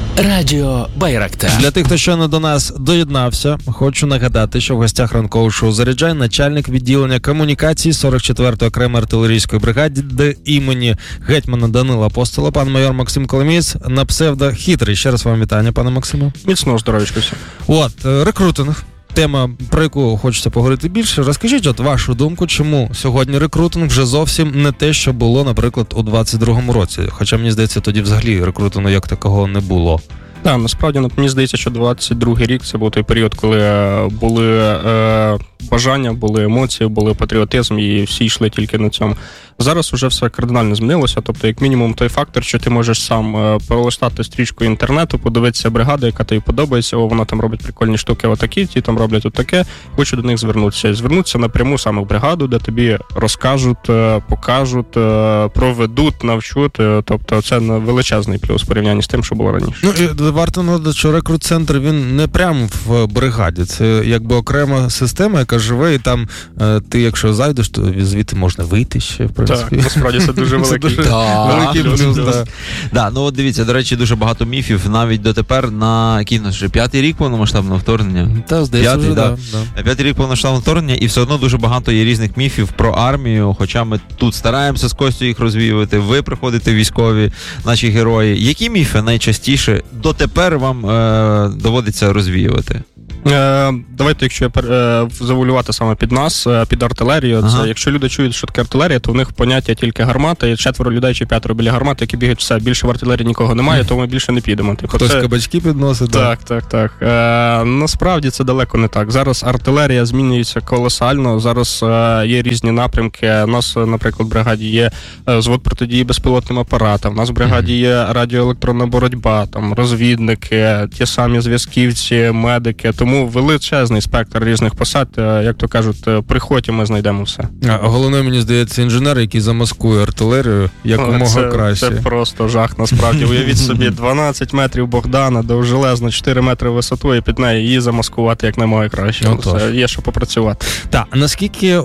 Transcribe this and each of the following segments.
Радіо Байрактар. Для тих, хто щойно до нас доєднався, хочу нагадати, що в гостях ранкового шоу «Заряджай» начальник відділення комунікації 44-ї окремої артилерійської бригади імені гетьмана Данила Апостола, пан майор Максим Коломієць на псевдо Хитрий. Ще раз вам вітання, пане Максиме. Міцного здоров'ячка всім. Рекрутинг. Тема, про яку хочеться поговорити більше. Розкажіть, вашу думку, чому сьогодні рекрутинг вже зовсім не те, що було, наприклад, у 22-му році. Хоча, мені здається, тоді взагалі рекрутингу як такого не було. Так, насправді, мені здається, що 22-й рік це був той період, коли були бажання, були емоції, були патріотизм, і всі йшли тільки на цьому. Зараз вже все кардинально змінилося, тобто, як мінімум, той фактор, що ти можеш сам пролистати стрічку інтернету, подивитися бригаду, яка тобі подобається, вона там робить прикольні штуки отакі, ті там роблять отаке, хочу до них звернутися. Звернутися напряму саме в бригаду, де тобі розкажуть, покажуть, проведуть, навчуть, тобто це величезний плюс в порівнянні з тим, що було раніше. Ну, і варто нагадати, що рекрут-центр, він не прямо в бригаді, це якби окрема система, яка живе, і там ти, якщо зайдеш, то звідти можна вийти ще, в принципі. Так, насправді це дуже великий плюс. Да, ну от дивіться, до речі, дуже багато міфів навіть дотепер на кіноші. 5-й рік повномасштабного вторгнення. Та, здається, вже, да. 5-й рік повномасштабного вторгнення, і все одно дуже багато є різних міфів про армію, хоча ми тут стараємося з Костю їх розвіювати, ви приходите військові, наші герої. Які міфи найчастіше дотепер вам доводиться розвіювати? Давайте, якщо завуалювати саме під нас, під артилерію, це якщо люди чують, що таке артилерія, то в них поняття тільки гармата, і 4 людей чи 5 біля гармати, які бігають, все, більше в артилерії нікого немає, тому ми більше не підемо. Хтось кабачки підносить. Так. Насправді це далеко не так. Зараз артилерія змінюється колосально, зараз є різні напрямки. У нас, наприклад, в бригаді є звод протидії безпілотним апаратам, у нас в бригаді є радіоелектронна боротьба, там розвідники, ті самі зв'язківці, медики, тому величезний спектр різних посад, як то кажуть, приходь і ми знайдемо все. Головне, мені здається, інженер, який замаскує артилерію якомога краще. Це просто жах, насправді. Уявіть собі, 12 метрів Богдана, довжелезно, 4 метри висоту, і під нею її замаскувати якомога краще. Є що попрацювати. Так, наскільки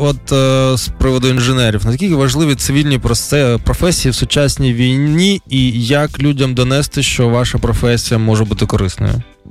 з приводу інженерів, наскільки важливі цивільні професії в сучасній війні, і як людям донести, що ваша професія може бути корисною?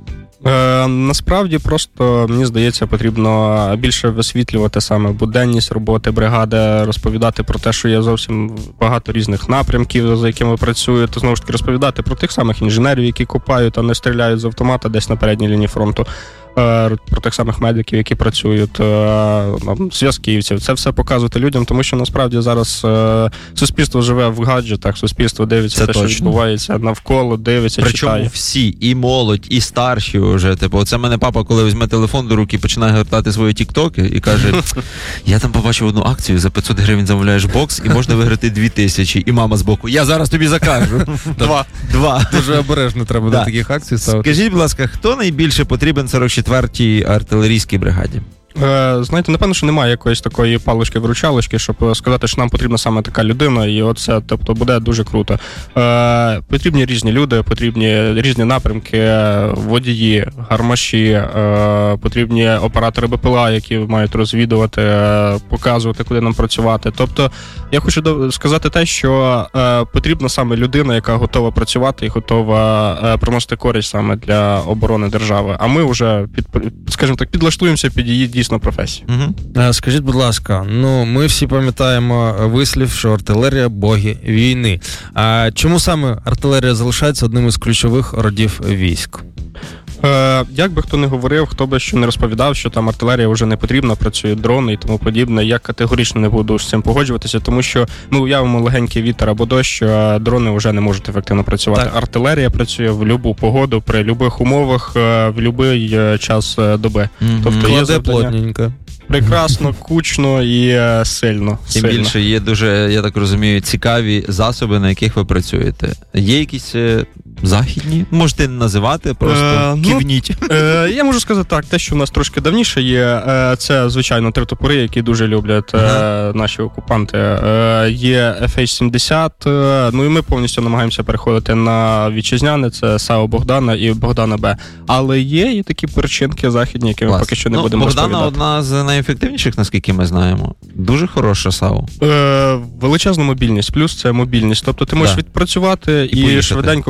Насправді просто, мені здається, потрібно більше висвітлювати саме буденність роботи бригади, розповідати про те, що є зовсім багато різних напрямків, за якими працюють, знову ж таки розповідати про тих самих інженерів, які копають, а не стріляють з автомата десь на передній лінії фронту, про тих самих медиків, які працюють, зв'язківців. Це все показувати людям, тому що насправді зараз суспільство живе в гаджетах, суспільство дивиться те, що відбувається навколо, дивиться, причому читає. Всі, і молодь, і старші вже. Оце мене папа, коли візьме телефон до руки, починає гортати свої тіктоки і каже, я там побачив одну акцію, за 500 гривень замовляєш бокс і можна виграти 2000. І мама збоку, я зараз тобі закажу. Два. Дуже обережно треба до таких акцій ставити. Скажіть, будь ласка, хто найбільше потрібен 44-й артилерійській бригаді? Знаєте, напевно, що немає якоїсь такої палички-виручалочки, щоб сказати, що нам потрібна саме така людина, і оце, тобто, буде дуже круто. Потрібні різні люди, потрібні різні напрямки, водії, гармаші, потрібні оператори БПЛА, які мають розвідувати, показувати, куди нам працювати. Тобто, я хочу сказати те, що потрібна саме людина, яка готова працювати і готова приносити користь саме для оборони держави. А ми вже, скажімо так, підлаштуємося під її дійсно професію. Скажіть, будь ласка, ми всі пам'ятаємо вислів, що артилерія – боги війни. А чому саме артилерія залишається одним із ключових родів військ? Як би хто не говорив, хто би що не розповідав, що там артилерія вже не потрібна, працюють дрони і тому подібне, я категорично не буду з цим погоджуватися, тому що ми уявимо легенький вітер або дощ, дрони вже не можуть ефективно працювати. Так. Артилерія працює в будь-яку погоду, при будь-яких умовах, в будь-який час доби. Тобто є плотненько. Прекрасно, кучно і сильно. Тим більше є дуже, я так розумію, цікаві засоби, на яких ви працюєте. Є якісь західні? Можете називати, просто кивніть. Я можу сказати так, те, що в нас трошки давніше є, це, звичайно, три топори, які дуже люблять наші окупанти. Є FH-70, і ми повністю намагаємося переходити на вітчизняне, це САУ Богдана і Богдана Б. Але є і такі перчинки західні, які ми поки що не будемо розповідати. Богдана одна з найефективніших, наскільки ми знаємо. Дуже хороша САУ. Величезна мобільність, плюс це мобільність. Тобто ти можеш відпрацювати і швиденько поїхати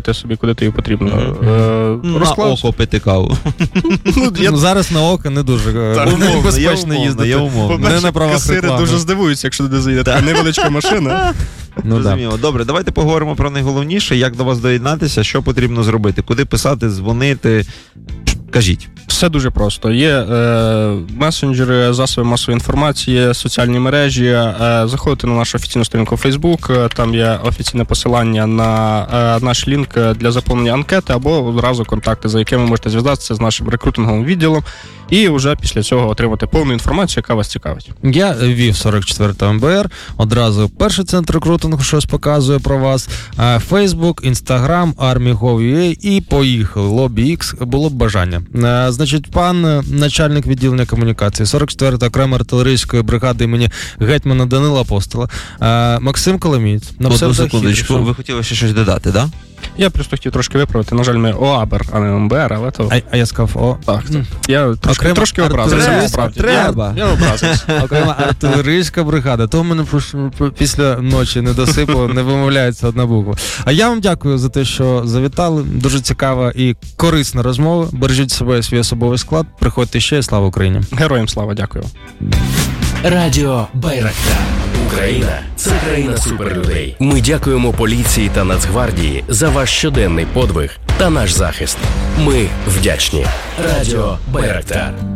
ставити собі, куди тобі потрібно. На око пити каву. Зараз на око не дуже безпечно їздити. Не на правах касири реклами. дуже здивуються, якщо туди заїде така невеличка машина. Розуміло. Добре, давайте поговоримо про найголовніше, як до вас доєднатися, що потрібно зробити, куди писати, дзвонити. Кажіть. Все дуже просто. Є месенджери, засоби масової інформації, соціальні мережі. Заходите на нашу офіційну сторінку у Facebook, там є офіційне посилання на наш лінк для заповнення анкети або одразу контакти, за якими можете зв'язатися з нашим рекрутинговим відділом і вже після цього отримати повну інформацію, яка вас цікавить. Я ввів 44-го МБР, одразу перший центр рекрутингу щось показує про вас, Facebook, Instagram, Army.gov.ua і поїхали. Lobby X, було б бажання. Значить, пан начальник відділення комунікації 44-ї окремої артилерійської бригади імені гетьмана Данила Апостола, Максим Коломієць. Одну секундочку, ви хотіли ще щось додати, да? Я просто хотів трошки виправити. На жаль, ми ОАБР, а не МБР, але то... А я сказав О. Так. Я трошки образився. Треба. Я образився. Окрема артилерійська бригада. То в мене після ночі недосипу не вимовляється одна буква. А я вам дякую за те, що завітали. Дуже цікава і корисна розмова. Бережіть себе, свій особовий склад. Приходьте ще. Слава Україні. Героям слава, дякую. Радіо Байрактар. Україна – це країна суперлюдей. Ми дякуємо поліції та Нацгвардії за ваш щоденний подвиг та наш захист. Ми вдячні. Радіо Байрактар.